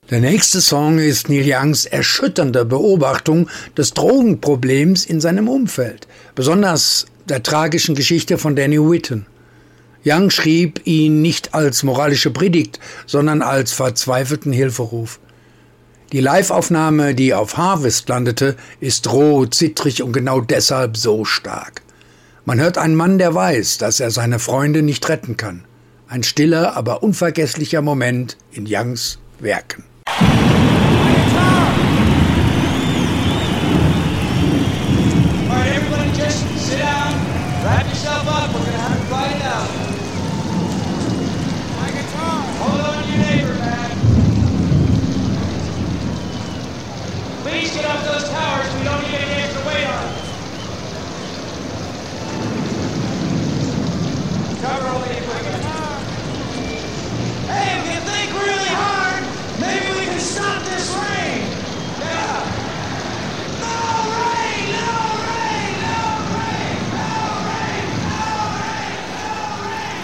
Der nächste Song ist Neil Youngs erschütternde Beobachtung des Drogenproblems in seinem Umfeld, besonders der tragischen Geschichte von Danny Whitten. Young schrieb ihn nicht als moralische Predigt, sondern als verzweifelten Hilferuf. Die Live-Aufnahme, die auf Harvest landete, ist roh, zittrig und genau deshalb so stark. Man hört einen Mann, der weiß, dass er seine Freunde nicht retten kann. Ein stiller, aber unvergesslicher Moment in Youngs Werken. Please get up those towers. We don't need any extra weight on us. Cover all the equipment. Hey, if you think really hard, maybe we can stop this rain.